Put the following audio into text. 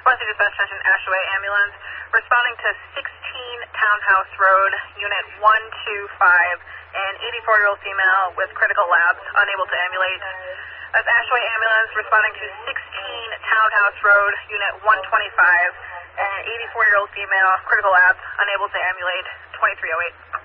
Sponsored dispatch attention, Ashaway ambulance. Responding to 16 Townhouse Road, Unit 125, an 84-year-old female with critical labs, unable to ambulate. That's Ashaway ambulance responding to 16 Townhouse Road, Unit 125, an 84-year-old female, critical labs, unable to ambulate, 2308.